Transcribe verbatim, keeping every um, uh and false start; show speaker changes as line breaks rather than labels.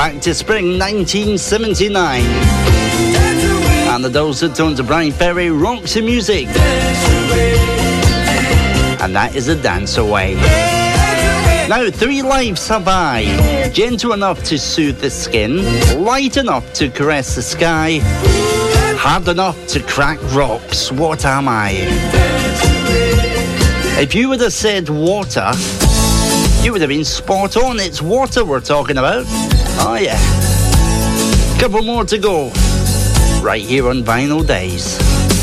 back to spring nineteen seventy-nine. And the dulcet tones of Brian Ferry, Roxy Music. And that is a Dance Away. Now, Three Lives Have I. Gentle enough to soothe the skin, light enough to caress the sky, hard enough to crack rocks. What am I? If you would have said water, you would have been spot on. It's water we're talking about. Oh yeah. Couple more to go. Right here on Vinyl Days.